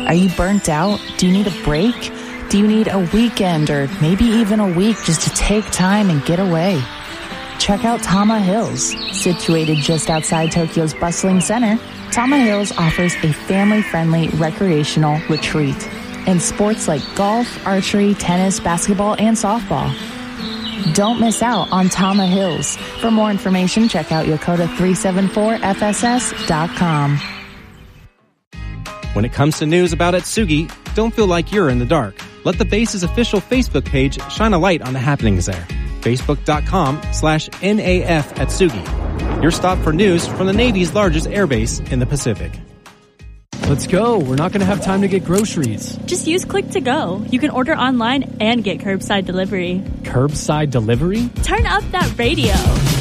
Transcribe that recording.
Are you burnt out? Do you need a break? Do you need a weekend or maybe even a week just to take time and get away? Check out Tama Hills. Situated just outside Tokyo's bustling center, Tama Hills offers a family-friendly recreational retreat in sports like golf, archery, tennis, basketball, and softball. Don't miss out on Tama Hills. For more information, check out Yokota374FSS.com. When it comes to news about Atsugi, don't feel like you're in the dark. Let the base's official Facebook page shine a light on the happenings there. Facebook.com/NAF Atsugi. Your stop for news from the Navy's largest airbase in the Pacific. Let's go. We're not going to have time to get groceries. Just use Click to Go. You can order online and get curbside delivery. Curbside delivery? Turn up that radio.